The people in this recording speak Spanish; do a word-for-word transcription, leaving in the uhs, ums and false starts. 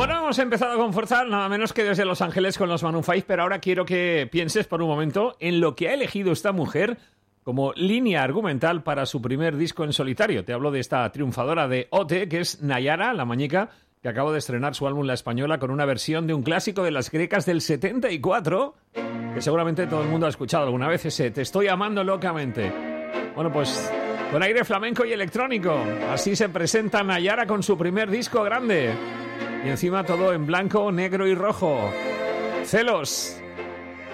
Bueno, hemos empezado con fuerza, nada menos que desde Los Ángeles con los Maroon cinco, pero ahora quiero que pienses por un momento en lo que ha elegido esta mujer como línea argumental para su primer disco en solitario. Te hablo de esta triunfadora de O T, que es Nayara, la mañica, que acaba de estrenar su álbum La Española con una versión de un clásico de las grecas del setenta y cuatro, que seguramente todo el mundo ha escuchado alguna vez, ese Te estoy amando locamente. Bueno, pues con aire flamenco y electrónico, así se presenta Nayara con su primer disco grande. Y encima todo en blanco, negro y rojo. Celos.